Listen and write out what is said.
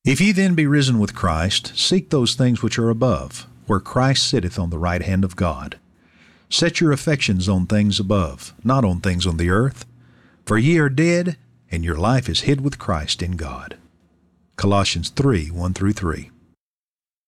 If ye then be risen with Christ, seek those things which are above, where Christ sitteth on the right hand of God. Set your affections on things above, not on things on the earth. For ye are dead, and your life is hid with Christ in God. Colossians 3:1-3.